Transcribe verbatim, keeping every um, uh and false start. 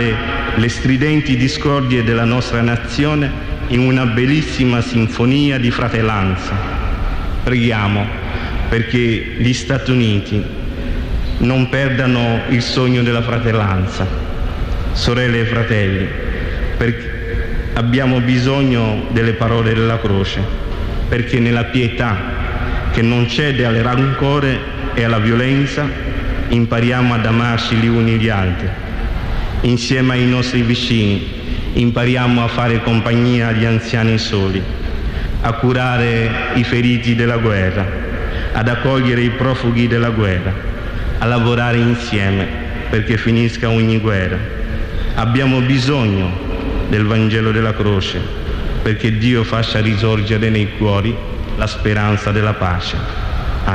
le stridenti discordie della nostra nazione in una bellissima sinfonia di fratellanza. Preghiamo perché gli Stati Uniti non perdano il sogno della fratellanza. Sorelle e fratelli, perché abbiamo bisogno delle parole della croce, perché nella pietà che non cede al rancore e alla violenza impariamo ad amarci gli uni gli altri. Insieme ai nostri vicini impariamo a fare compagnia agli anziani soli, a curare i feriti della guerra, ad accogliere i profughi della guerra, a lavorare insieme perché finisca ogni guerra. Abbiamo bisogno del Vangelo della croce perché Dio faccia risorgere nei cuori la speranza della pace.